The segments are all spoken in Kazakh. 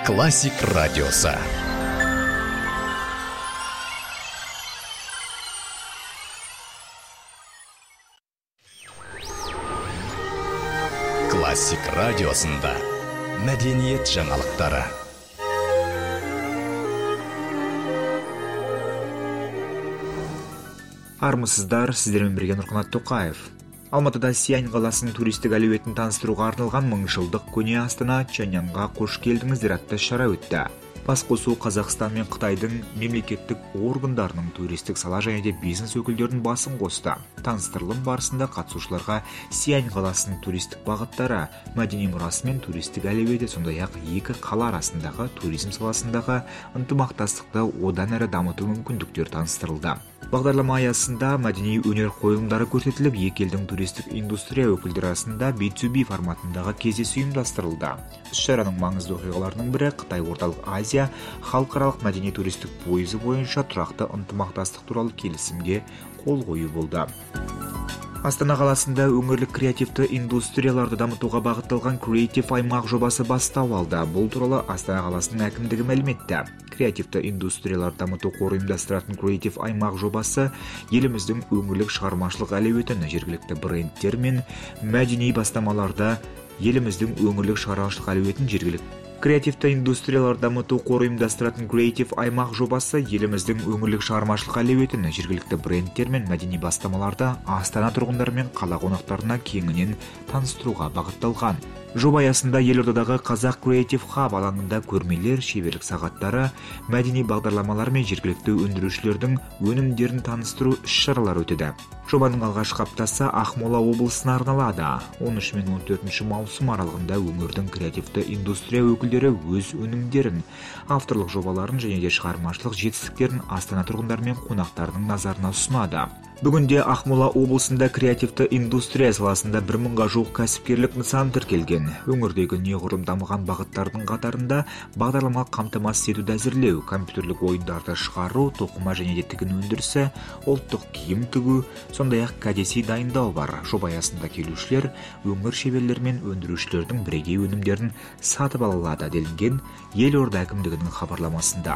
Классик радиосы. Классик радиосында мәдениет жаңалықтары. Армысыздар, сіздермен бірге Нұрқанат Тоқаев. Алматыда Сиянь қаласының туристік әлеуетін таныстыруға арналған 1000 жылдық көне астана Чаньянға қош келдіңіздер атты шара өтті. Басқосу Қазақстан мен Қытайдың мемлекеттік органдарының туристік сала және де бизнес өкілдерінің басын қосты. Таныстырылым барысында қатысушыларға Сиянь қаласының туристік бағыттары, мәдени мұрасы мен туристік әлеуеті, сондай-ақ екі қала арасындағы туризм саласындағы ынтымақтастықты одан әрі дамыту мүмкіндіктері таныстырылды. Бағдарлама аясында мәдени өнер қойылымдары көрсетіліп, екі елдің туристік индустрия өкілдері арасында B2B форматындағы кездесу ұйымдастырылды. Іс-шараның маңызды оқиғаларының бірі Қытай Орталық Азия халықаралық мәдени туристік пойызы бойынша тұрақты ынтымақтастық туралы келісімге қол қою болды. Астана қаласында өңірлік креативті индустрияларды дамытуға бағытталған креатив аймақ жобасы бастау алды. Бұл туралы Астана қаласының әкімдігі мәлім етті. Креативті индустрияларды дамыту қоры ұйымдастыратын креатив аймақ жобасы еліміздің өңірлік шығармашылық әлеуетін, жергілікті брендтер мен мәдени бастамаларда еліміздің өңірлік шығармашылық әлеуетін жергілікті Креативті индустриялар дамыту қоры ұйымдастыратын креатив аймақ жобасы еліміздің өңірлік шығармашылық әлеуетін, жергілікті брендтер мен мәдени бастамаларды Астана тұрғындары мен қала қонақтарына кеңінен таныстыруға бағытталған. Жоба аясында елордадағы Қазақ Креатив Хаб алаңында көрмелер, шеберлік сағаттары, мәдени бағдарламалар мен жергілікті өндірушілердің өнімдерін таныстыру іс-шаралар өтеді. Жобаның алғашқы аптасы Ақмола облысына арналады. 13 мен 14 маусым аралығында өңірдің креативті индустрия өкілдері өз өнімдерін, авторлық жобаларын және де шығармашылық жетістіктерін Астана тұрғындары мен қонақтарының назарына ұсынады. Бүгінде Ақмола облысында креативті индустрия саласында 1000-ға жуық кәсіпкерлік нысан тіркелген. Өңірдегі неғұрлым дамыған бағыттардың қатарында бағдарламалық қамтамасыз етуді әзірлеу, компьютерлік ойындарды шығару, тоқыма және де тігін өндірісі, ұлттық киім тігу, сондай-ақ кәдесый дайындау бар. Жоба аясында келушілер өңір шеберлері мен өндірушілердің бірегей өнімдерін сатып ала алады делінген елорда әкімдігінің хабарламасында.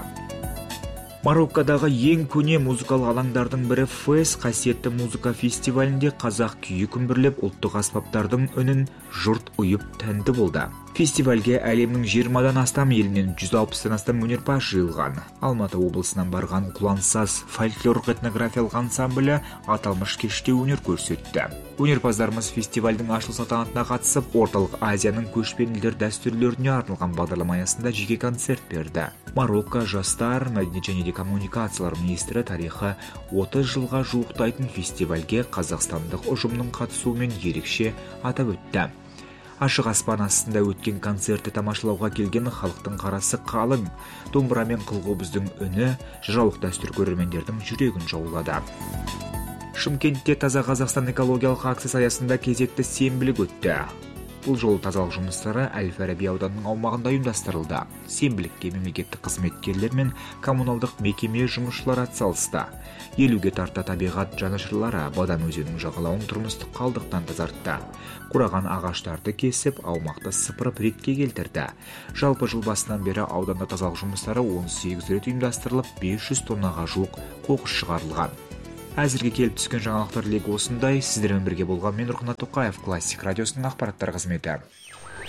Мароккодағы ең көне музыкалық алаңдардың бірі Фес қасиетті музыка фестивалінде қазақ күйі күмбірлеп, ұлттық аспаптардың үнін жұрт ұйып тәнті болды. Фестивальге әлемнің 20-дан астам елінен 160-тан астам өнерпаз жиылған. Алматы облысынан барған Құлансаз фольклорлық этнографиялық ансамблі аталмыш кеште өнер көрсетті. Өнерпаздарымыз фестивальдің ашылу салтанатына қатысып, Орталық Азияның көшпенділер дәстүрлеріне арналған бағдарлама аясында жеке концерт берді. Марокко жастар, мәдениет және де коммуникациялар министрі тарихы 30 жылға жуықтайтын фестивальге қазақстандық ұжымның қатысуымен ерекше атап өтті. Ашық аспан астында өткен концертті тамашалауға келген халықтың қарасы қалың. Домбыра мен қылғобыздың үні жыраулық дәстүр көрермендердің жүрегін жаулады. Шымкентте Таза Қазақстан экологиялық акциясы аясында кезекті сенбілік өтті. Бұл жолы тазалық жұмыстары Әл-Фараби ауданының аумағында ұйымдастырылды. Сенбілікке мемлекеттік қызметкерлер мен коммуналдық мекеме жұмысшылары атсалысты. 50-ге тарта табиғат жанашырлары Бадан өзенінің жағалауын тұрмыстық қалдықтан тазартты. Қураған ағаштарды кесіп, аумақты сыпырып ретке келтірді. Жалпы жыл басынан бері ауданда тазалық жұмыстары 18 рет ұйымдастырылып, 500 тоннаға жуық қоқыс шығарылған. Әзірге келіп түскен жаңалықтар легі осындай. Сіздермен бірге болған мен Нұрқанат Тоқаев, Классик радиосының ақпараттар қызметі.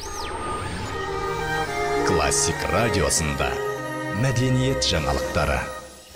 Классик радиосында мәдениет жаңалықтары.